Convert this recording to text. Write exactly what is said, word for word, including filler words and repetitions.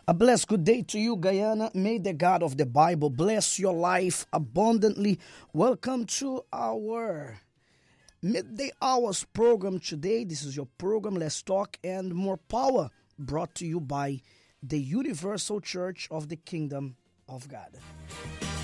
A blessed good day to you, Guyana. May the God of the Bible bless your life abundantly. Welcome to our midday hours program today. This is your program, Let's Talk and More Power, brought to you by the Universal Church of the Kingdom of God.